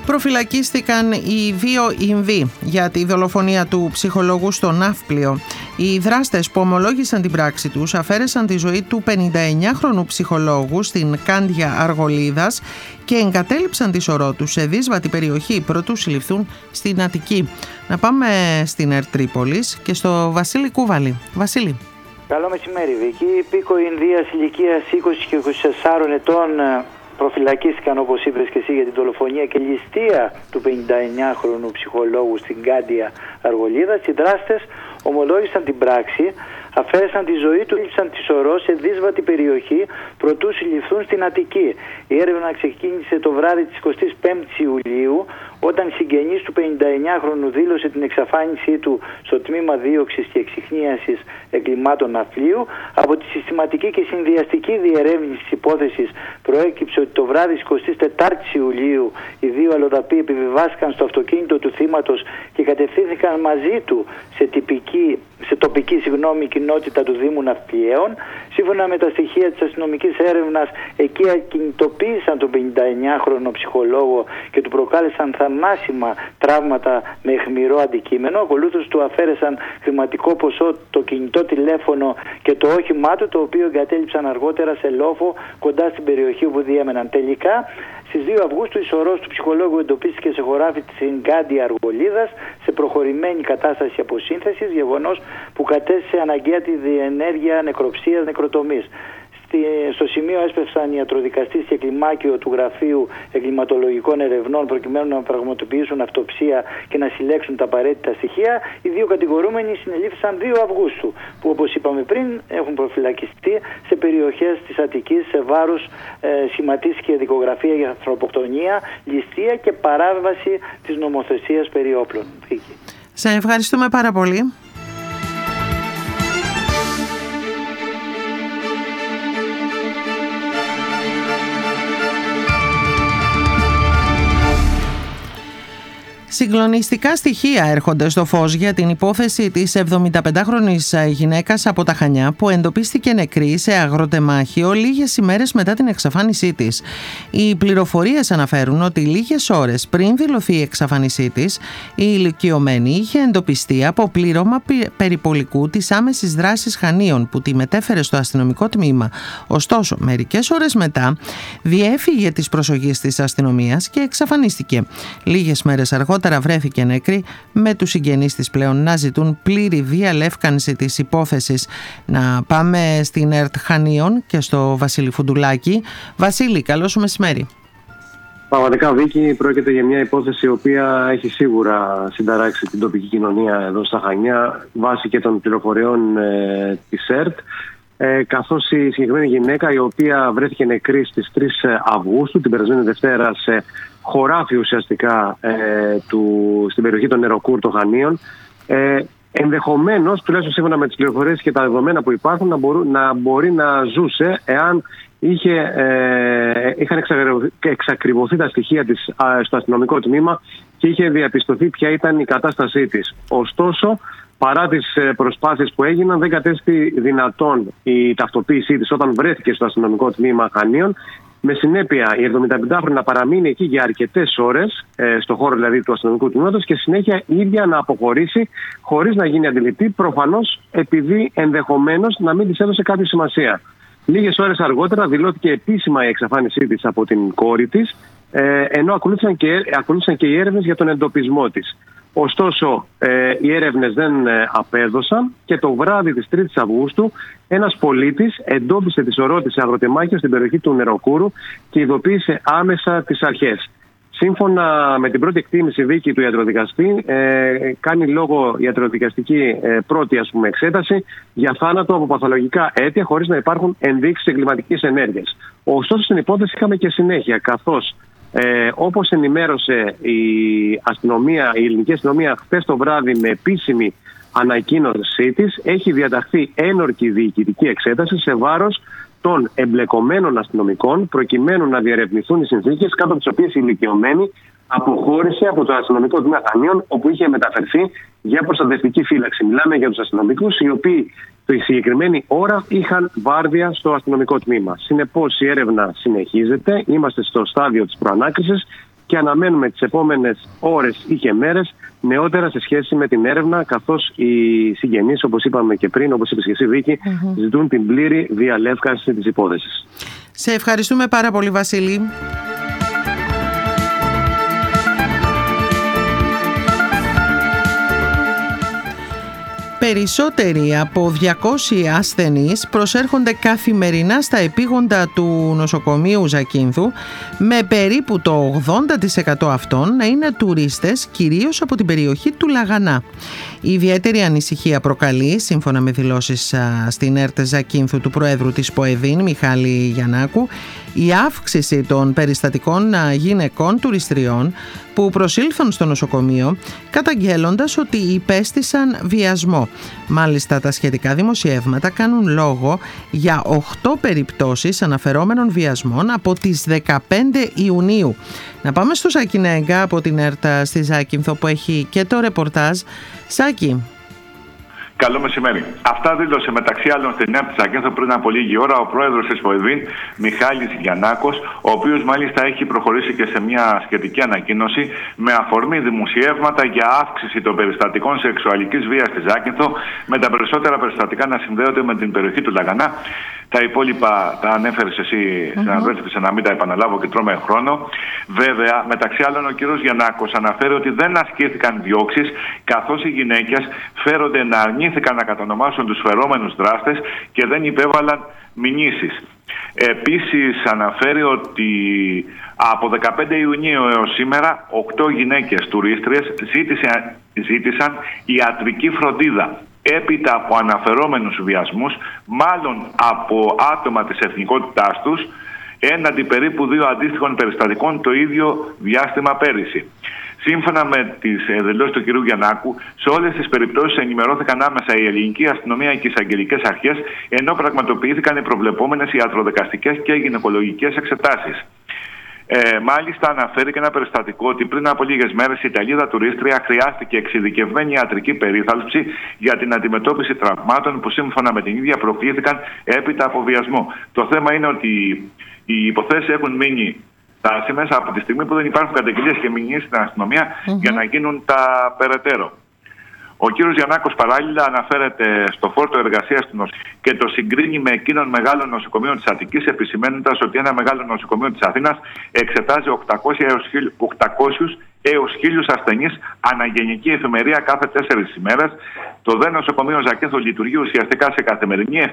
Προφυλακίστηκαν οι δύο Ινδοί για τη δολοφονία του ψυχολόγου στο Ναύπλιο. Οι δράστες που ομολόγησαν την πράξη τους αφαίρεσαν τη ζωή του 59χρονου ψυχολόγου στην Κάντια Αργολίδας και εγκατέλειψαν τη σωρό τους σε δύσβατη περιοχή προτού συλληφθούν στην Αττική. Να πάμε στην ΕΡΤ Τρίπολης και στο Βασίλη Κούβαλη. Βασίλη. Καλό μεσημέρι, Βίκη. Υπήκοοι Ινδίας ηλικίας 20 και 24 ετών προφυλακίστηκαν, όπως είπες και εσύ, για την δολοφονία και ληστεία του 59χρονου ψυχολόγου στην Κάντια Αργολίδας. Οι δράστες ομολόγησαν την πράξη, αφαίρεσαν τη ζωή του, λείψαν τη σωρό σε δύσβατη περιοχή προτού συλληφθούν στην Αττική. Η έρευνα ξεκίνησε το βράδυ της 25ης Ιουλίου, όταν συγγενής του 59χρονου δήλωσε την εξαφάνισή του στο τμήμα δίωξης και εξιχνίασης εγκλημάτων ναυπλίου. Από τη συστηματική και συνδυαστική διερεύνηση της υπόθεσης προέκυψε ότι το βράδυ της 24ης Ιουλίου οι δύο αλλοδαποί επιβιβάστηκαν στο αυτοκίνητο του θύματος και κατευθύνθηκαν μαζί του σε τοπική κοινότητα του Δήμου Ναυπλιαίων. Σύμφωνα με τα στοιχεία της αστυνομικής έρευνας, εκεί ακινητοποίησαν τον 59χρονο ψυχολόγο και του προκάλεσαν θανάσιμα τραύματα με αιχμηρό αντικείμενο. Ακολούθως του αφαίρεσαν χρηματικό ποσό, το κινητό τηλέφωνο και το όχημά του, το οποίο εγκατέλειψαν αργότερα σε λόφο κοντά στην περιοχή όπου διέμεναν. Τελικά, στις 2 Αυγούστου η σωρός του ψυχολόγου εντοπίστηκε σε χωράφι της Κάντια Αργολίδας σε προχωρημένη κατάσταση αποσύνθεσης, γεγονός που κατέστησε αναγκαία τη διενέργεια νεκροψίας νεκροτομής. Στο σημείο έσπευσαν οι ιατροδικαστές και κλιμάκιο του Γραφείου Εγκληματολογικών Ερευνών προκειμένου να πραγματοποιήσουν αυτοψία και να συλλέξουν τα απαραίτητα στοιχεία. Οι δύο κατηγορούμενοι συνελήφθησαν 2 Αυγούστου, που όπως είπαμε πριν έχουν προφυλακιστεί σε περιοχές της Αττικής. Σε βάρος σχηματίστηκε δικογραφία για ανθρωποκτονία, ληστεία και παράβαση της νομοθεσίας περί όπλων. Σε ευχαριστούμε πάρα πολύ. Συγκλονιστικά στοιχεία έρχονται στο φως για την υπόθεση της 75χρονης γυναίκας από τα Χανιά που εντοπίστηκε νεκρή σε αγροτεμάχιο λίγες ημέρες μετά την εξαφάνισή της. Οι πληροφορίες αναφέρουν ότι λίγες ώρες πριν δηλωθεί η εξαφάνισή της, η ηλικιωμένη είχε εντοπιστεί από πλήρωμα περιπολικού της άμεσης δράσης Χανίων που τη μετέφερε στο αστυνομικό τμήμα. Ωστόσο, μερικές ώρες μετά διέφυγε της προσοχής της αστυνομίας και εξαφανίστηκε. Λίγες μέρες αργότερα βρέθηκε νεκρή, με τους συγγενείς της πλέον να ζητούν πλήρη διαλεύκανση της υπόθεσης. Να πάμε στην ΕΡΤ Χανίων και στο Βασίλη Φουντουλάκη. Βασίλη, καλό σου μεσημέρι. Πραγματικά, Βίκη, πρόκειται για μια υπόθεση η οποία έχει σίγουρα συνταράξει την τοπική κοινωνία εδώ στα Χανιά, βάσει και των πληροφοριών της ΕΡΤ. Καθώς η συγκεκριμένη γυναίκα, η οποία βρέθηκε νεκρή στις 3 Αυγούστου, την περασμένη Δευτέρα, σε χωράφι ουσιαστικά στην περιοχή των Νεροκούρ των Χανίων, ενδεχομένως, τουλάχιστον σύμφωνα με τις πληροφορίες και τα δεδομένα που υπάρχουν, να μπορεί να ζούσε εάν είχαν εξακριβωθεί τα στοιχεία της στο αστυνομικό τμήμα και είχε διαπιστωθεί ποια ήταν η κατάστασή της. Ωστόσο, παρά τις προσπάθειες που έγιναν, δεν κατέστη δυνατόν η ταυτοποίησή της όταν βρέθηκε στο αστυνομικό τμήμα Χανίων. Με συνέπεια, η 75χρονη να παραμείνει εκεί για αρκετές ώρες, στο χώρο δηλαδή του αστυνομικού τμήματος, και συνέχεια η ίδια να αποχωρήσει χωρίς να γίνει αντιληπτή, προφανώς επειδή ενδεχομένως να μην της έδωσε κάποια σημασία. Λίγες ώρες αργότερα δηλώθηκε επίσημα η εξαφάνισή της από την κόρη της, ενώ ακολούθησαν και οι έρευνες για τον εντοπισμό της. Ωστόσο, οι έρευνες δεν απέδωσαν και το βράδυ της 3ης Αυγούστου ένας πολίτης εντόπισε τη σωρό της σε αγροτεμάχιο στην περιοχή του Νεροκούρου και ειδοποίησε άμεσα τις αρχές. Σύμφωνα με την πρώτη εκτίμηση, Βίκη, του ιατροδικαστή, κάνει λόγο ιατροδικαστική πρώτη εξέταση για θάνατο από παθολογικά αίτια χωρίς να υπάρχουν ενδείξεις εγκληματικής ενέργειας. Ωστόσο, στην υπόθεση είχαμε και συνέχεια, καθώς όπως ενημέρωσε η ελληνική αστυνομία χθες το βράδυ με επίσημη ανακοίνωσή της, έχει διαταχθεί ένορκη διοικητική εξέταση σε βάρος των εμπλεκομένων αστυνομικών προκειμένου να διερευνηθούν οι συνθήκες κάτω από τις οποίες η ηλικιωμένη αποχώρησε από το αστυνομικό τμήμα Χανίων, όπου είχε μεταφερθεί για προστατευτική φύλαξη. Μιλάμε για τους αστυνομικούς οι οποίοι τη συγκεκριμένη ώρα είχαν βάρδια στο αστυνομικό τμήμα. Συνεπώς, η έρευνα συνεχίζεται. Είμαστε στο στάδιο της προανάκρισης και αναμένουμε τις επόμενες ώρες ή και μέρες νεότερα σε σχέση με την έρευνα, καθώς οι συγγενείς, όπως είπαμε και πριν, όπως είπες και εσύ Βίκη, ζητούν την πλήρη διαλεύκανση της υπόθεσης. Σε ευχαριστούμε πάρα πολύ, Βασίλη. Περισσότεροι από 200 ασθενείς προσέρχονται καθημερινά στα επίγοντα του νοσοκομείου Ζακίνθου, με περίπου το 80% αυτών να είναι τουρίστες, κυρίως από την περιοχή του Λαγανά. Η ιδιαίτερη ανησυχία προκαλεί, σύμφωνα με δηλώσεις στην ΕΡΤ Ζακίνθου του Προέδρου της ΠΟΕΔΗΝ, Μιχάλη Γιαννάκου, η αύξηση των περιστατικών γυναικών τουριστριών που προσήλθαν στο νοσοκομείο καταγγέλλοντας ότι υπέστησαν βιασμό. Μάλιστα, τα σχετικά δημοσιεύματα κάνουν λόγο για 8 περιπτώσεις αναφερόμενων βιασμών από τις 15 Ιουνίου. Να πάμε στο Σάκη Νέγκα από την ΕΡΤ στη Ζάκυνθο, που έχει και το ρεπορτάζ. Σάκη. Καλό μεσημέρι. Αυτά δήλωσε μεταξύ άλλων στην ΕΡΤ Ζακίνθο πριν από λίγη ώρα ο πρόεδρος της ΠΟΕΔΗΝ, Μιχάλης Γιαννάκος, ο οποίος μάλιστα έχει προχωρήσει και σε μια σχετική ανακοίνωση με αφορμή δημοσιεύματα για αύξηση των περιστατικών σεξουαλικής βίας στη Ζάκυνθο, με τα περισσότερα περιστατικά να συνδέονται με την περιοχή του Λαγανά. Τα υπόλοιπα τα ανέφερες εσύ, συναδέλφισαι, να μην τα επαναλάβω και τρώμε χρόνο. Βέβαια, μεταξύ άλλων, ο κ. Γιαννάκος αναφέρει ότι δεν ασκήθηκαν διώξεις, καθώς οι γυναίκες φέρονται να αρνήθηκαν να κατονομάσουν τους φερόμενους δράστες και δεν υπέβαλαν μηνύσεις. Επίσης, αναφέρει ότι από 15 Ιουνίου έως σήμερα 8 γυναίκες τουρίστριες ζήτησαν ιατρική φροντίδα έπειτα από αναφερόμενους βιασμούς, μάλλον από άτομα της εθνικότητάς τους, έναντι περίπου 2 αντίστοιχων περιστατικών το ίδιο διάστημα πέρυσι. Σύμφωνα με τις δηλώσεις του κ. Γιαννάκου, σε όλες τις περιπτώσεις ενημερώθηκαν άμεσα η ελληνική αστυνομία και οι εισαγγελικές αρχές, ενώ πραγματοποιήθηκαν οι προβλεπόμενες ιατροδικαστικές και γυναικολογικές εξετάσεις. Μάλιστα, αναφέρει και ένα περιστατικό ότι πριν από λίγες μέρες η Ιταλίδα τουρίστρια χρειάστηκε εξειδικευμένη ιατρική περίθαλψη για την αντιμετώπιση τραυμάτων που σύμφωνα με την ίδια προκλήθηκαν έπειτα από βιασμό. Το θέμα είναι ότι οι υποθέσεις έχουν μείνει στάσιμες από τη στιγμή που δεν υπάρχουν καταγγελίες και μηνύσεις στην αστυνομία για να γίνουν τα περαιτέρω. Ο κ. Γιαννάκος παράλληλα αναφέρεται στο φόρτο εργασίας του νοσοκομείου και το συγκρίνει με εκείνων μεγάλων νοσοκομείων της Αττικής, επισημαίνοντας ότι ένα μεγάλο νοσοκομείο της Αθήνας εξετάζει 800 έως 1.000 ασθενείς αναγενική εφημερία κάθε 4 ημέρες. Το δε νοσοκομείο Ζακίνθου λειτουργεί ουσιαστικά σε καθημερινή